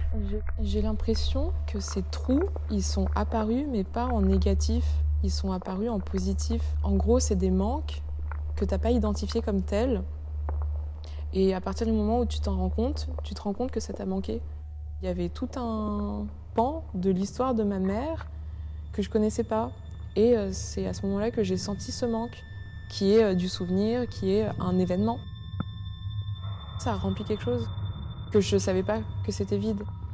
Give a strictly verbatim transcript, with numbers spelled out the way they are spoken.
J'ai l'impression que ces trous, ils sont apparus, mais pas en négatif, ils sont apparus en positif. En gros, c'est des manques que tu n'as pas identifiés comme tels. Et à partir du moment où tu t'en rends compte, tu te rends compte que ça t'a manqué. Il y avait tout un pan de l'histoire de ma mère que je connaissais pas. Et c'est à ce moment-là que j'ai senti ce manque, qui est du souvenir, qui est un événement. Ça a rempli quelque chose que je savais pas que c'était vide.